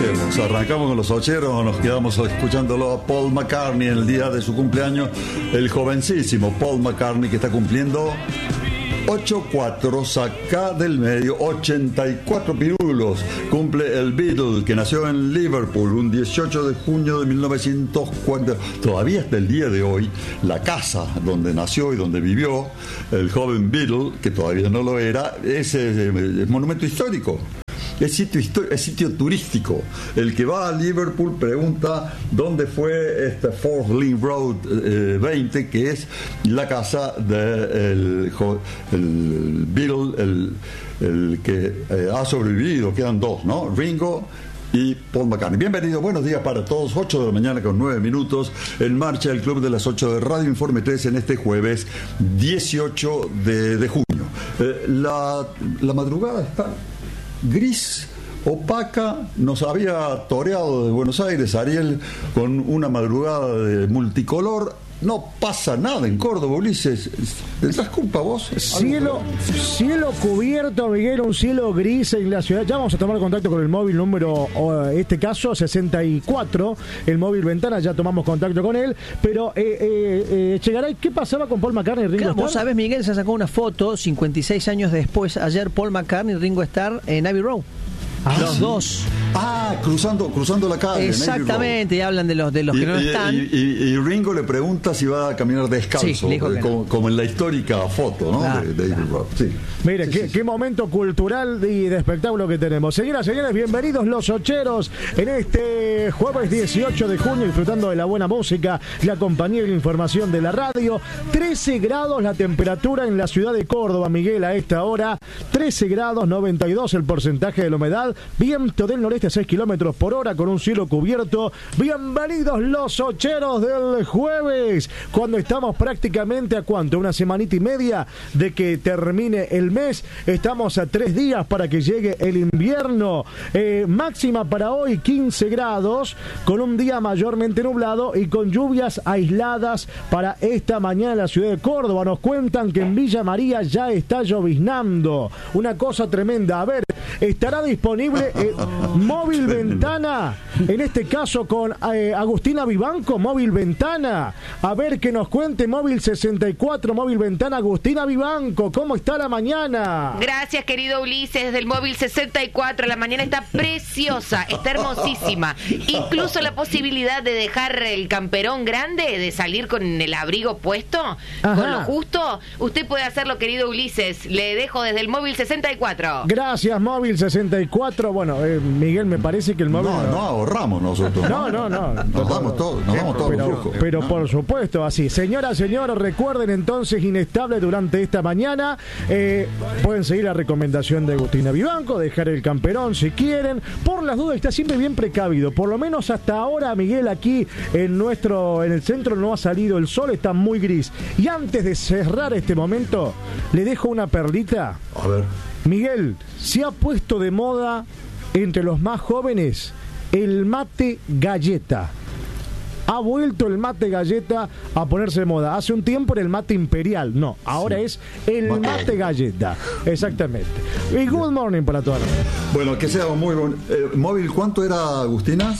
hacemos? ¿Arrancamos con los ocheros o nos quedamos escuchándolo a Paul McCartney en el día de su cumpleaños? El jovencísimo Paul McCartney, que está cumpliendo 84, saca del medio 84 pirulos. Cumple el Beatle, que nació en Liverpool un 18 de junio de 1940. Todavía hasta el día de hoy, la casa donde nació y donde vivió el joven Beatle, que todavía no lo era, es monumento histórico. Es sitio turístico. El que va a Liverpool pregunta dónde fue Fourth Lane Road 20, que es la casa del Beatle, el que ha sobrevivido. Quedan dos, ¿no? Ringo y Paul McCartney. Bienvenido, buenos días para todos. 8 de la mañana con 9 minutos. En marcha el Club de las 8 de Radio Informe 3 en este jueves 18 de junio. La madrugada está gris, opaca. Nos había toreado de Buenos Aires Ariel con una madrugada de multicolor. No pasa nada en Córdoba, Ulises. ¿Tendrás culpa vos? Cielo cubierto, Miguel, un cielo gris en la ciudad. Ya vamos a tomar contacto con el móvil número, este caso, 64, el móvil Ventana, ya tomamos contacto con él. Pero, Chegaray, ¿qué pasaba con Paul McCartney y Ringo Starr? Vos sabés, Miguel, se sacó una foto 56 años después, ayer, Paul McCartney y Ringo Starr en Abbey Road. Los dos. Cruzando la calle. Exactamente, y hablan de los que no están. Y Ringo le pregunta si va a caminar descalzo, sí, como en la histórica foto, ¿no? Claro, de Abbey Road. Sí. Mire, qué momento cultural y de espectáculo que tenemos. Señoras y señores, bienvenidos los ocheros en este jueves 18 de junio, disfrutando de la buena música, la compañía y la información de la radio. 13 grados la temperatura en la ciudad de Córdoba, Miguel, a esta hora. 13 grados, 92 el porcentaje de la humedad. Viento del noreste a 6 kilómetros por hora con un cielo cubierto. Bienvenidos los ocheros del jueves, cuando estamos prácticamente a ¿cuánto? Una semanita y media de que termine el mes. Estamos a 3 días para que llegue el invierno. Máxima para hoy 15 grados, con un día mayormente nublado y con lluvias aisladas para esta mañana en la ciudad de Córdoba. Nos cuentan que en Villa María ya está lloviznando. Una cosa tremenda. A ver, estará disponible Móvil Ventana, en este caso con Agustina Vivanco, Móvil Ventana. A ver, que nos cuente Móvil 64, Móvil Ventana, Agustina Vivanco. ¿Cómo está la mañana? Gracias, querido Ulises, del Móvil 64. La mañana está preciosa, está hermosísima. Incluso la posibilidad de dejar el camperón grande, de salir con el abrigo puesto, con lo justo. Usted puede hacerlo, querido Ulises. Le dejo desde el Móvil 64. Gracias, Móvil 64. Bueno, Miguel, me parece que el móvil... No ahorramos nosotros. No. Nos damos todo el lujo. Pero por supuesto, así. Señoras, señores, recuerden entonces, inestable durante esta mañana. Pueden seguir la recomendación de Agustina Vivanco, dejar el camperón si quieren. Por las dudas, está siempre bien precavido. Por lo menos hasta ahora, Miguel, aquí en el centro no ha salido el sol, está muy gris. Y antes de cerrar este momento, le dejo una perlita. A ver. Miguel, se ha puesto de moda entre los más jóvenes el mate galleta. Ha vuelto el mate galleta a ponerse de moda. Hace un tiempo era el mate imperial. No, ahora es el mate galleta. Exactamente. Y good morning para todos. Bueno, que sea muy bueno. ¿Móvil cuánto era, Agustina?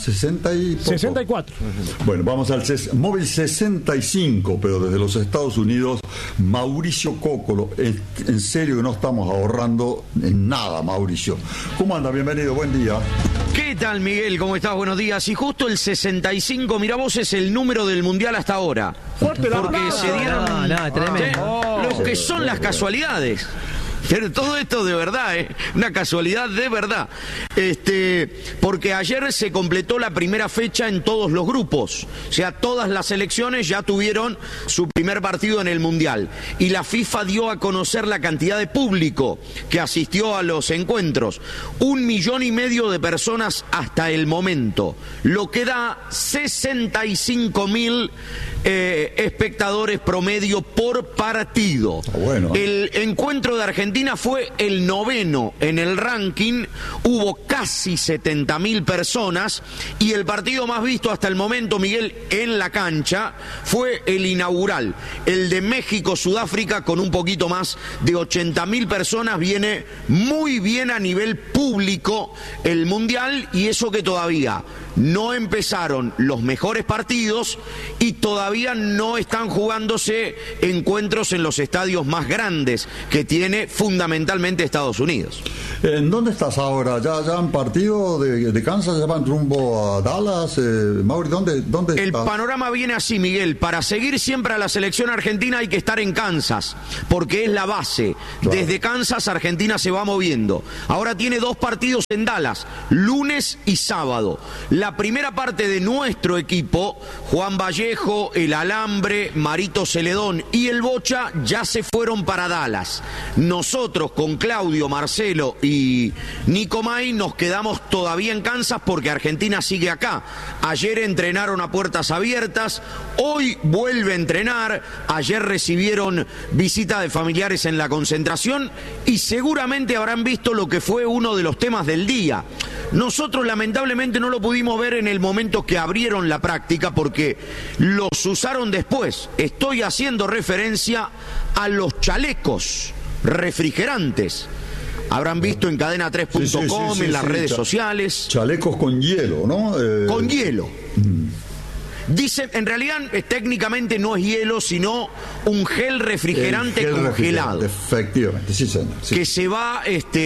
64. Bueno, vamos al móvil 65, pero desde los Estados Unidos, Mauricio Cócolo. En serio que no estamos ahorrando en nada, Mauricio. ¿Cómo anda? Bienvenido, buen día. ¿Qué tal, Miguel? ¿Cómo estás? Buenos días. Y justo el 65, mirá vos, es el número del mundial hasta ahora. Fuerte la porque aplauso. se dieron tremendo. lo que son las casualidades. Pero todo esto de verdad, una casualidad de verdad. Porque ayer se completó la primera fecha en todos los grupos. O sea, todas las selecciones ya tuvieron su primer partido en el Mundial. Y la FIFA dio a conocer la cantidad de público que asistió a los encuentros. 1,5 millones de personas hasta el momento. Lo que da 65.000 espectadores promedio por partido. Bueno. El encuentro de Argentina Argentina fue el 9º en el ranking, hubo casi 70.000 personas y el partido más visto hasta el momento, Miguel, en la cancha fue el inaugural, el de México-Sudáfrica, con un poquito más de 80.000 personas. Viene muy bien a nivel público el Mundial, y eso que todavía no empezaron los mejores partidos y todavía no están jugándose encuentros en los estadios más grandes que tiene fundamentalmente Estados Unidos. ¿En dónde estás ahora? ¿Ya han partido de Kansas? ¿Ya van rumbo a Dallas? Mauri, ¿dónde estás? El panorama viene así, Miguel. Para seguir siempre a la selección argentina hay que estar en Kansas, porque es la base. Claro. Desde Kansas Argentina se va moviendo. Ahora tiene 2 partidos en Dallas, lunes y sábado. La primera parte de nuestro equipo, Juan Vallejo, el Alambre, Marito Celedón y el Bocha, ya se fueron para Dallas. Nosotros con Claudio, Marcelo y Nico May nos quedamos todavía en Kansas porque Argentina sigue acá. Ayer entrenaron a puertas abiertas, hoy vuelve a entrenar, ayer recibieron visita de familiares en la concentración y seguramente habrán visto lo que fue uno de los temas del día. Nosotros lamentablemente no lo pudimos ver en el momento que abrieron la práctica porque los usaron después. Estoy haciendo referencia a los chalecos refrigerantes. Habrán visto en cadena3.com, sí, en las redes sociales. Chalecos con hielo, ¿no? Con hielo. Dice, en realidad técnicamente no es hielo, sino un gel refrigerante congelado. Efectivamente, sí, señor. Sí. Que se va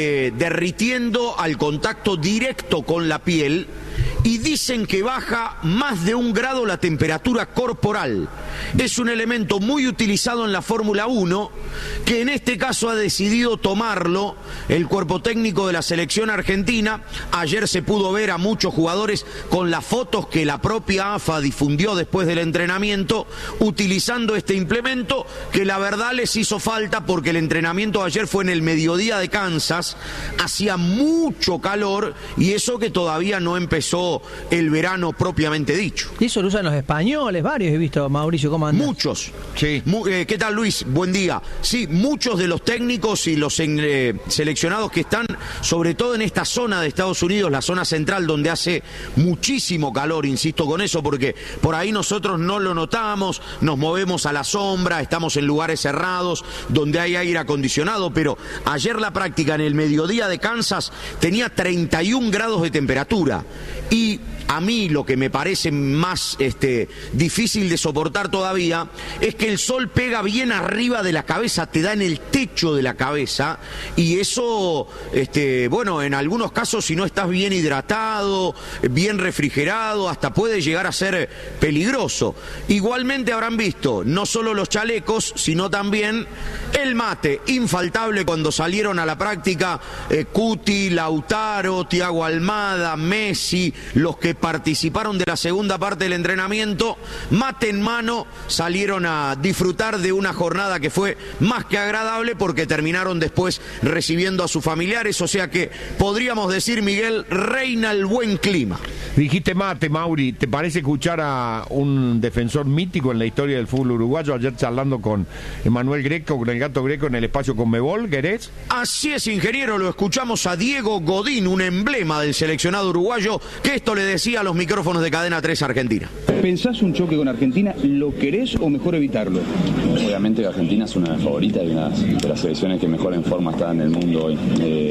derritiendo al contacto directo con la piel, y dicen que baja más de 1 grado la temperatura corporal. Es un elemento muy utilizado en la Fórmula 1, que en este caso ha decidido tomarlo el cuerpo técnico de la selección argentina. Ayer se pudo ver a muchos jugadores con las fotos que la propia AFA difundió después del entrenamiento, utilizando este implemento que la verdad les hizo falta porque el entrenamiento de ayer fue en el mediodía de Kansas, hacía mucho calor y eso que todavía no empezó el verano propiamente dicho. Y eso lo usan los españoles, varios he visto. Mauricio, ¿cómo andas? Muchos. Sí. ¿Qué tal, Luis? Buen día. Sí, muchos de los técnicos y los seleccionados que están, sobre todo en esta zona de Estados Unidos, la zona central, donde hace muchísimo calor, insisto con eso, porque por ahí nosotros no lo notamos, nos movemos a la sombra, estamos en lugares cerrados, donde hay aire acondicionado, pero ayer la práctica en el mediodía de Kansas tenía 31 grados de temperatura. Y a mí lo que me parece más difícil de soportar todavía es que el sol pega bien arriba de la cabeza, te da en el techo de la cabeza, y eso, bueno, en algunos casos si no estás bien hidratado, bien refrigerado, hasta puede llegar a ser peligroso. Igualmente habrán visto no solo los chalecos, sino también el mate, infaltable cuando salieron a la práctica Cuti, Lautaro, Thiago Almada, Messi, los que participaron de la segunda parte del entrenamiento, mate en mano, salieron a disfrutar de una jornada que fue más que agradable porque terminaron después recibiendo a sus familiares, o sea que podríamos decir, Miguel, reina el buen clima. Dijiste mate, Mauri, ¿te parece escuchar a un defensor mítico en la historia del fútbol uruguayo? Ayer charlando con Emanuel Greco, con el Gato Greco en el espacio Conmebol, ¿querés? Así es, ingeniero, lo escuchamos a Diego Godín, un emblema del seleccionado uruguayo, que esto le decía a los micrófonos de Cadena 3 Argentina. ¿Pensás un choque con Argentina? ¿Lo querés o mejor evitarlo? Obviamente que Argentina es una de las favoritas y una de las selecciones que mejor en forma está en el mundo hoy.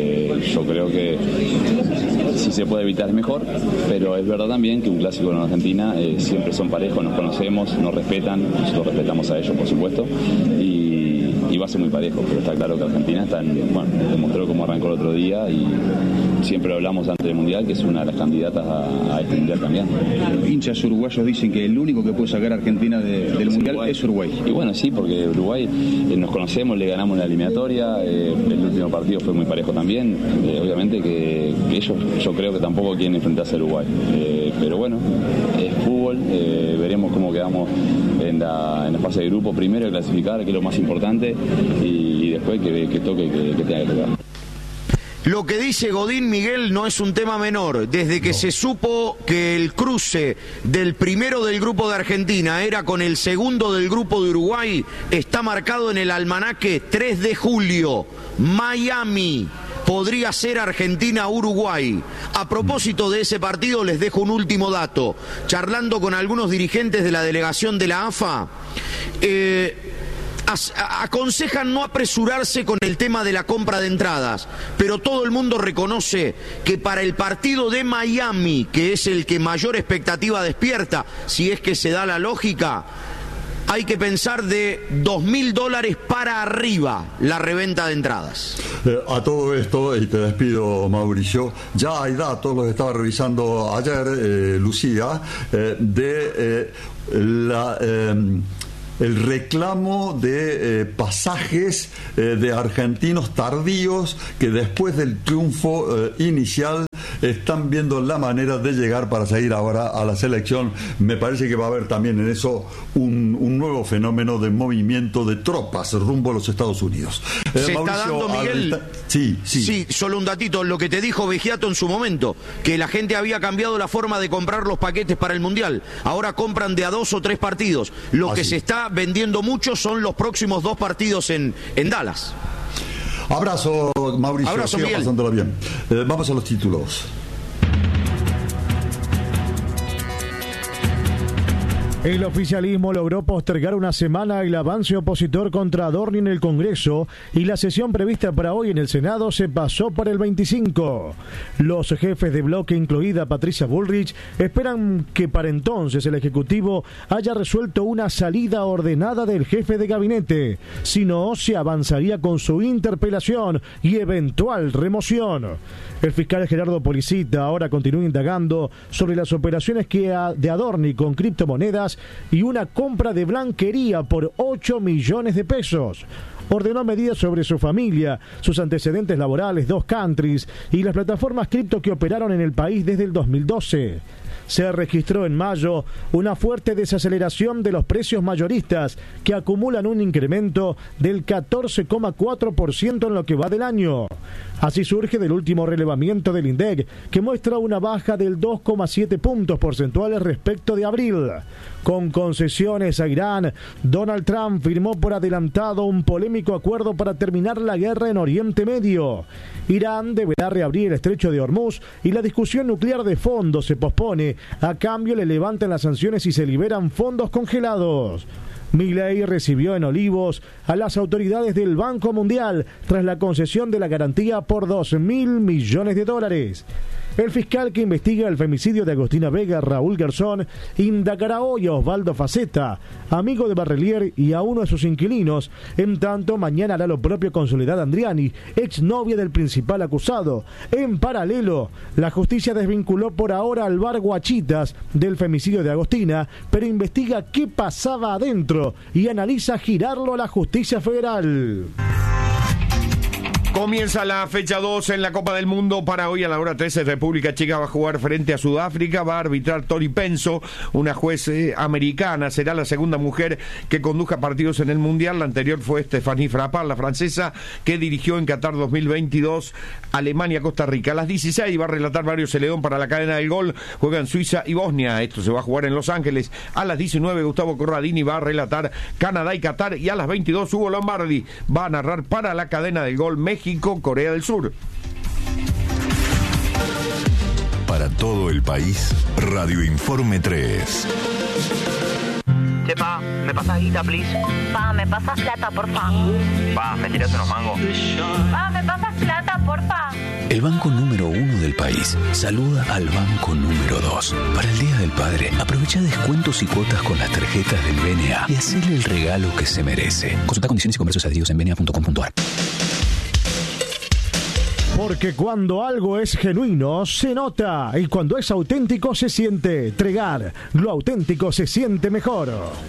Yo creo que si se puede evitar es mejor, pero es verdad también que un clásico en Argentina siempre son parejos, nos conocemos, nos respetan, nosotros respetamos a ellos, por supuesto, y va a ser muy parejo, pero está claro que Argentina demostró cómo arrancó el otro día y siempre hablamos antes del Mundial que es una de las candidatas a este Mundial también. Los hinchas uruguayos dicen que el único que puede sacar a Argentina del Mundial es Uruguay. Y bueno, sí, porque Uruguay nos conocemos, le ganamos en la eliminatoria, el último partido fue muy parejo también, obviamente que ellos yo creo que tampoco quieren enfrentarse a Uruguay, pero bueno, es fútbol, veremos cómo quedamos en la fase de grupo, primero clasificar, que es lo más importante, y después que toque que tenga que tocar. Lo que dice Godín, Miguel, no es un tema menor. Desde que se supo que el cruce del primero del grupo de Argentina era con el segundo del grupo de Uruguay, está marcado en el almanaque 3 de julio, Miami. Podría ser Argentina-Uruguay. A propósito de ese partido, les dejo un último dato. Charlando con algunos dirigentes de la delegación de la AFA, aconsejan no apresurarse con el tema de la compra de entradas, pero todo el mundo reconoce que para el partido de Miami, que es el que mayor expectativa despierta, si es que se da la lógica, hay que pensar de $2.000 para arriba la reventa de entradas. A todo esto, y te despido, Mauricio, ya hay datos, los estaba revisando ayer, Lucía, de el reclamo de pasajes de argentinos tardíos que después del triunfo inicial están viendo la manera de llegar para seguir ahora a la selección. Me parece que va a haber también en eso un nuevo fenómeno de movimiento de tropas rumbo a los Estados Unidos. Se Mauricio, está dando, Miguel. Sí, solo un datito, lo que te dijo Vegiato en su momento, que la gente había cambiado la forma de comprar los paquetes para el Mundial. Ahora compran de a 2 o 3 partidos. Lo que se está vendiendo mucho son los próximos 2 partidos en Dallas. Abrazo, Mauricio. Abrazo, siga Miguel. Pasándola bien. Vamos a los títulos. El oficialismo logró postergar una semana el avance opositor contra Adorni en el Congreso y la sesión prevista para hoy en el Senado se pasó para el 25. Los jefes de bloque, incluida Patricia Bullrich, esperan que para entonces el Ejecutivo haya resuelto una salida ordenada del jefe de gabinete. Si no, se avanzaría con su interpelación y eventual remoción. El fiscal Gerardo Policita ahora continúa indagando sobre las operaciones de Adorni con criptomonedas y una compra de blanquería por 8 millones de pesos. Ordenó medidas sobre su familia, sus antecedentes laborales, 2 countries y las plataformas cripto que operaron en el país desde el 2012. Se registró en mayo una fuerte desaceleración de los precios mayoristas que acumulan un incremento del 14,4% en lo que va del año. Así surge del último relevamiento del INDEC, que muestra una baja del 2,7 puntos porcentuales respecto de abril. Con concesiones a Irán, Donald Trump firmó por adelantado un polémico acuerdo para terminar la guerra en Oriente Medio. Irán deberá reabrir el estrecho de Hormuz y la discusión nuclear de fondo se pospone. A cambio le levantan las sanciones y se liberan fondos congelados. Milei recibió en Olivos a las autoridades del Banco Mundial tras la concesión de la garantía por $2.000 millones. El fiscal que investiga el femicidio de Agostina Vega, Raúl Garzón, indagará hoy a Osvaldo Faceta, amigo de Barrelier, y a uno de sus inquilinos. En tanto, mañana hará lo propio con Soledad Andriani, exnovia del principal acusado. En paralelo, la justicia desvinculó por ahora al bar Guachitas del femicidio de Agostina, pero investiga qué pasaba adentro y analiza girarlo a la justicia federal. Comienza la fecha 2 en la Copa del Mundo. Para hoy a la hora 13, República Checa va a jugar frente a Sudáfrica. Va a arbitrar Tori Penso, una juez americana. Será la segunda mujer que conduzca partidos en el Mundial. La anterior fue Stéphanie Frappart, la francesa, que dirigió en Qatar 2022 Alemania-Costa Rica. A las 16 va a relatar Mario Celedón para la cadena del gol. Juegan Suiza y Bosnia. Esto se va a jugar en Los Ángeles. A las 19 Gustavo Corradini va a relatar Canadá y Qatar. Y a las 22 Hugo Lombardi va a narrar para la cadena del gol México, Corea del Sur. Para todo el país, Radio Informe 3. Che, pa, ¿me pasas guita, please? Pa, ¿me pasas plata, porfa? Pa, ¿me tiras unos mangos? Pa, ¿me pasas plata, porfa? El banco número 1 del país saluda al banco número 2. Para el Día del Padre, aprovecha descuentos y cuotas con las tarjetas del BNA y hacele el regalo que se merece. Consulta condiciones y comercios adheridos en bna.com.ar. Porque cuando algo es genuino, se nota. Y cuando es auténtico, se siente. Tregar, lo auténtico se siente mejor.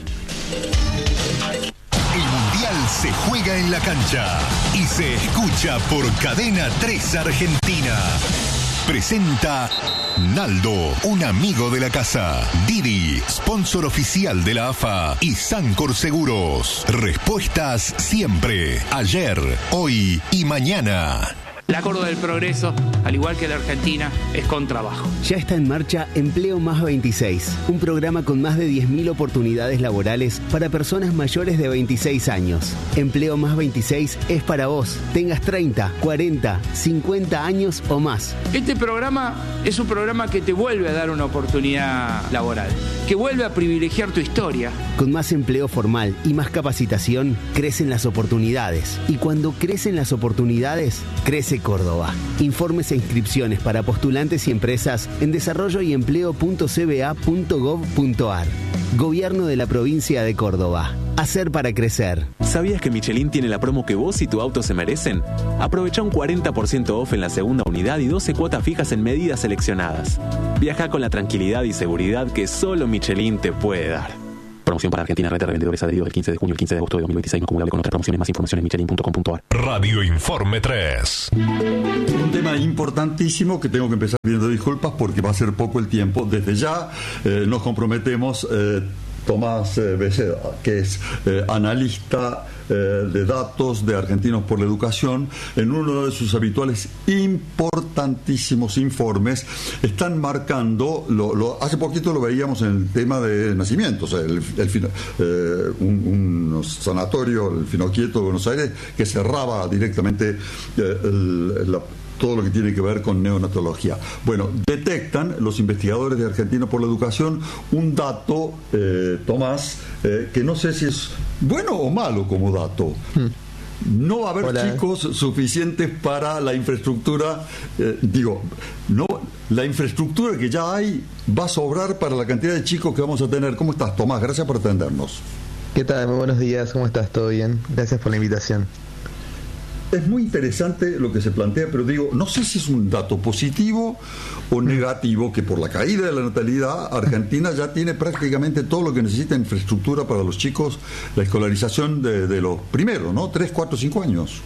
El Mundial se juega en la cancha y se escucha por Cadena 3 Argentina. Presenta Naldo, un amigo de la casa. Didi, sponsor oficial de la AFA. Y Sancor Seguros. Respuestas siempre, ayer, hoy y mañana. La Córdoba del Progreso, al igual que la Argentina, es con trabajo. Ya está en marcha Empleo Más 26, un programa con más de 10.000 oportunidades laborales para personas mayores de 26 años. Empleo Más 26 es para vos, tengas 30, 40, 50 años o más. Este programa es un programa que te vuelve a dar una oportunidad laboral, que vuelve a privilegiar tu historia. Con más empleo formal y más capacitación, crecen las oportunidades. Y cuando crecen las oportunidades, crece Córdoba. Informes e inscripciones para postulantes y empresas en desarrolloyempleo.cba.gov.ar. Gobierno de la provincia de Córdoba. Hacer para crecer. ¿Sabías que Michelin tiene la promo que vos y tu auto se merecen? Aprovecha un 40% off en la segunda unidad y 12 cuotas fijas en medidas seleccionadas. Viaja con la tranquilidad y seguridad que solo Michelin te puede dar. Promoción para Argentina, red de revendedores adheridos del 15 de junio al 15 de agosto de 2026, no acumulable con otras promociones. Más información en michelin.com.ar. Radio Informe 3. Un tema importantísimo que tengo que empezar pidiendo disculpas porque va a ser poco el tiempo. Desde ya nos comprometemos, Tomás Beceda, que es analista de datos de Argentinos por la Educación, en uno de sus habituales importantísimos informes, están marcando, hace poquito lo veíamos en el tema de nacimientos, un sanatorio, el Finoquieto de Buenos Aires, que cerraba directamente todo lo que tiene que ver con neonatología. Bueno, detectan los investigadores de Argentinos por la Educación un dato, Tomás, que no sé si es bueno o malo como dato. No va a haber chicos suficientes para la infraestructura, la infraestructura que ya hay va a sobrar para la cantidad de chicos que vamos a tener. ¿Cómo estás, Tomás? Gracias por atendernos. ¿Qué tal? Muy buenos días, ¿cómo estás? ¿Todo bien? Gracias por la invitación. Es muy interesante lo que se plantea, pero no sé si es un dato positivo o negativo, que por la caída de la natalidad, Argentina ya tiene prácticamente todo lo que necesita infraestructura para los chicos, la escolarización de los primeros, ¿no? 3, 4, 5 años.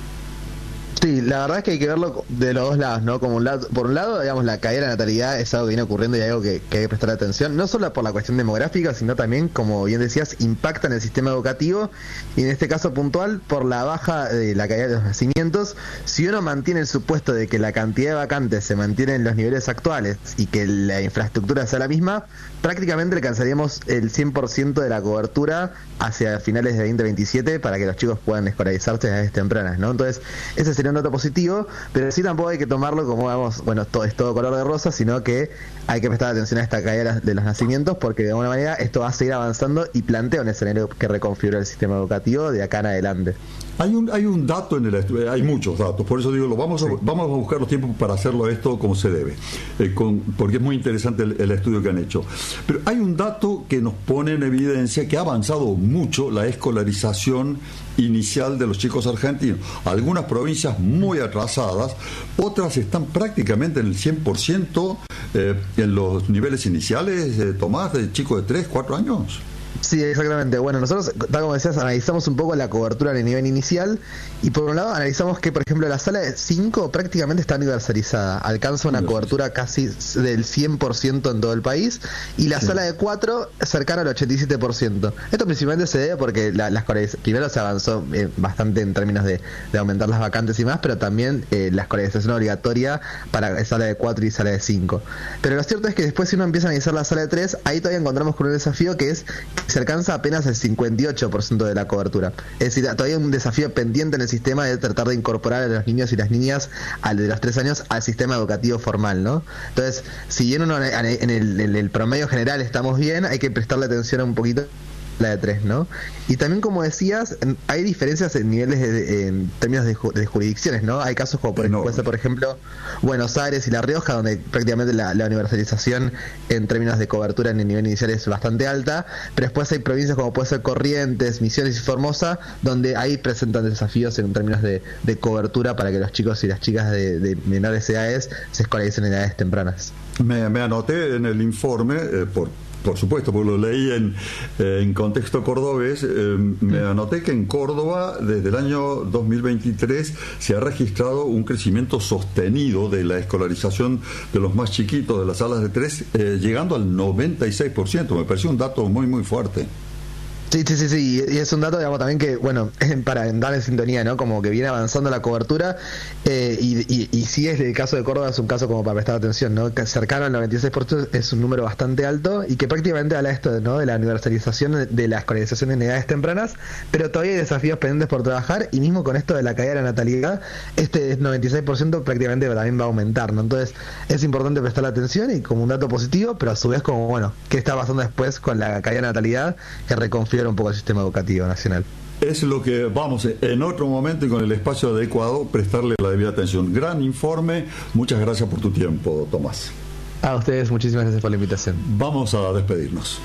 Sí, la verdad es que hay que verlo de los dos lados, ¿no? Como por un lado, digamos, la caída de la natalidad es algo que viene ocurriendo y algo que hay que prestar atención, no solo por la cuestión demográfica, sino también, como bien decías, impacta en el sistema educativo y en este caso puntual por la baja de la caída de los nacimientos. Si uno mantiene el supuesto de que la cantidad de vacantes se mantiene en los niveles actuales y que la infraestructura sea la misma, prácticamente alcanzaríamos el 100% de la cobertura hacia finales de 2027 para que los chicos puedan escolarizarse a edades tempranas, ¿no? Entonces, ese sería un dato positivo, pero sí tampoco hay que tomarlo como, todo es todo color de rosa, sino que hay que prestar atención a esta caída de los nacimientos, porque de alguna manera esto va a seguir avanzando y plantea un escenario que reconfigura el sistema educativo de acá en adelante. Hay un dato en el estudio, hay muchos datos, por eso digo, vamos a buscar los tiempos para hacerlo esto como se debe, porque es muy interesante el estudio que han hecho. Pero hay un dato que nos pone en evidencia que ha avanzado mucho la escolarización inicial de los chicos argentinos. Algunas provincias muy atrasadas, otras están prácticamente en el 100% en los niveles iniciales, Tomás, de chicos de 3, 4 años. Sí, exactamente. Bueno, nosotros, tal como decías, analizamos un poco la cobertura en el nivel inicial y por un lado analizamos que, por ejemplo, la sala de 5 prácticamente está universalizada, alcanza una cobertura casi del 100% en todo el país, y la sala de 4 cercana al 87%. Esto principalmente se debe porque primero se avanzó bastante en términos de aumentar las vacantes y más, pero también la escolarización obligatoria para sala de 4 y sala de 5. Pero lo cierto es que después, si uno empieza a analizar la sala de 3, ahí todavía encontramos con un desafío que es se alcanza apenas el 58% de la cobertura. Es decir, todavía hay un desafío pendiente en el sistema de tratar de incorporar a los niños y las niñas de los 3 años al sistema educativo formal, ¿no? Entonces, si bien uno en el promedio general estamos bien, hay que prestarle atención a un poquito la de 3, ¿no? Y también, como decías, hay diferencias en niveles en términos de jurisdicciones, ¿no? Hay casos como puede ser, por ejemplo, Buenos Aires y La Rioja, donde prácticamente la universalización en términos de cobertura en el nivel inicial es bastante alta, pero después hay provincias como puede ser Corrientes, Misiones y Formosa, donde ahí presentan desafíos en términos de cobertura para que los chicos y las chicas de menores edades se escolaricen en edades tempranas. Me anoté en el informe, por supuesto, porque lo leí en contexto cordobés, me anoté que en Córdoba, desde el año 2023, se ha registrado un crecimiento sostenido de la escolarización de los más chiquitos, de las salas de 3, llegando al 96%. Me pareció un dato muy, muy fuerte. Sí, y es un dato, digamos, también que, bueno, para entrar en sintonía, ¿no? Como que viene avanzando la cobertura, y si es el caso de Córdoba, es un caso como para prestar atención, ¿no? Que cercano al 96% es un número bastante alto, y que prácticamente habla esto, ¿no? De la universalización de la escolarización en edades tempranas, pero todavía hay desafíos pendientes por trabajar, y mismo con esto de la caída de la natalidad, este 96% prácticamente también va a aumentar, ¿no? Entonces, es importante prestar atención, y como un dato positivo, pero a su vez como, bueno, ¿qué está pasando después con la caída de natalidad? Que reconfigura un poco el sistema educativo nacional. Es lo que vamos en otro momento y con el espacio adecuado prestarle la debida atención. Gran informe, muchas gracias por tu tiempo, Tomás. A ustedes, muchísimas gracias por la invitación. Vamos a despedirnos.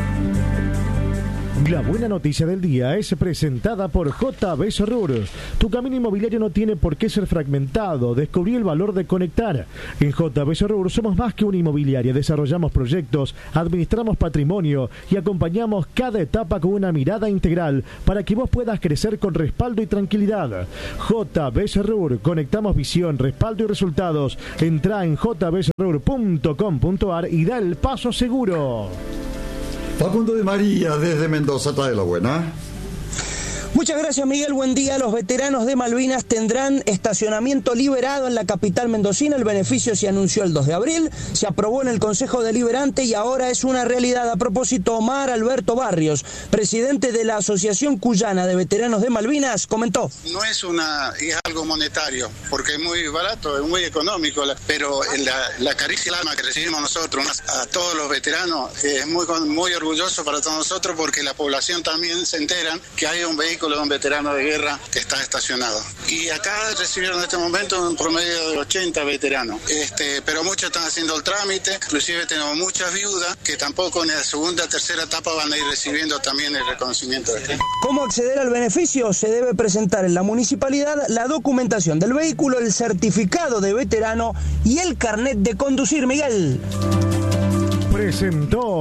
La buena noticia del día es presentada por JB Serrur. Tu camino inmobiliario no tiene por qué ser fragmentado. Descubrí el valor de conectar. En JB Serrur somos más que una inmobiliaria. Desarrollamos proyectos, administramos patrimonio y acompañamos cada etapa con una mirada integral para que vos puedas crecer con respaldo y tranquilidad. JB Serrur. Conectamos visión, respaldo y resultados. Entrá en jbserrur.com.ar y da el paso seguro. Facundo de María, desde Mendoza, trae la buena. Muchas gracias, Miguel. Buen día. Los veteranos de Malvinas tendrán estacionamiento liberado en la capital mendocina. El beneficio se anunció el 2 de abril, se aprobó en el Consejo Deliberante y ahora es una realidad. A propósito, Omar Alberto Barrios, presidente de la Asociación Cuyana de Veteranos de Malvinas, comentó. No es algo monetario, porque es muy barato, es muy económico, pero la caricia del alma que recibimos nosotros a todos los veteranos es muy orgulloso para todos nosotros, porque la población también se entera que hay un vehículo de un veterano de guerra que está estacionado. Y acá recibieron en este momento un promedio de 80 veteranos, pero muchos están haciendo el trámite, inclusive tenemos muchas viudas que tampoco en la segunda o tercera etapa van a ir recibiendo también el reconocimiento de este. ¿Cómo acceder al beneficio? Se debe presentar en la municipalidad la documentación del vehículo, el certificado de veterano y el carnet de conducir, Miguel. Presentó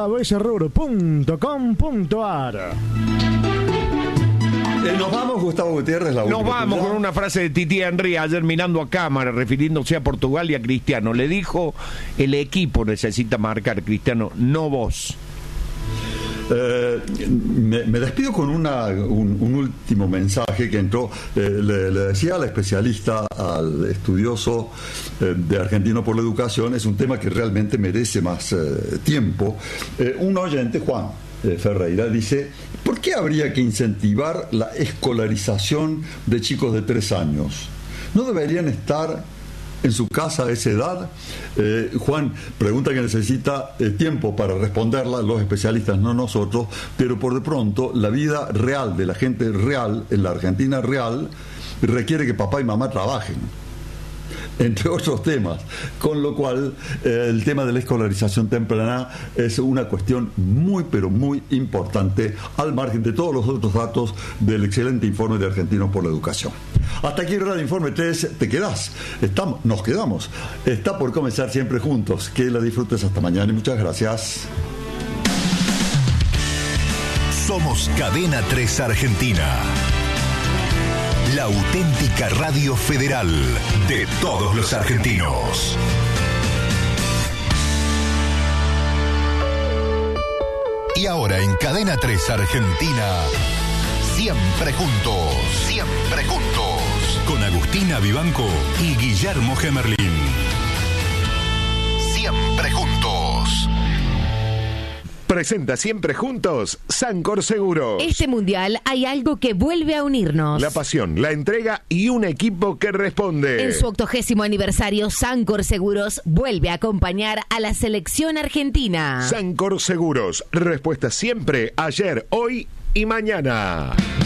jbserrur.com.ar. Nos vamos, Gustavo Gutiérrez. Nos vamos con una frase de Titi Henry ayer mirando a cámara, refiriéndose a Portugal y a Cristiano. Le dijo: el equipo necesita marcar, Cristiano, no vos. Me despido con un último mensaje que entró. Le decía al especialista, al estudioso de Argentino por la Educación, es un tema que realmente merece más tiempo. Un oyente, Juan Ferreira, dice: ¿por qué habría que incentivar la escolarización de chicos de 3 años? ¿No deberían estar en su casa a esa edad? Juan, pregunta que necesita tiempo para responderla, los especialistas, no nosotros, pero por de pronto la vida real de la gente real, en la Argentina real, requiere que papá y mamá trabajen, entre otros temas, con lo cual el tema de la escolarización temprana es una cuestión muy, pero muy importante, al margen de todos los otros datos del excelente informe de Argentinos por la Educación. Hasta aquí Radio Informe 3, te quedás, nos quedamos, está por comenzar Siempre Juntos, que la disfrutes hasta mañana y muchas gracias. Somos Cadena 3 Argentina, la auténtica radio federal de todos los argentinos. Y ahora en Cadena 3 Argentina, Siempre Juntos, Siempre Juntos, con Agustina Vivanco y Guillermo Gemerlín. Siempre Juntos. Presenta Siempre Juntos Sancor Seguros. Este mundial hay algo que vuelve a unirnos: la pasión, la entrega y un equipo que responde. En su 80º aniversario, Sancor Seguros vuelve a acompañar a la selección argentina. Sancor Seguros, respuesta siempre, ayer, hoy y mañana.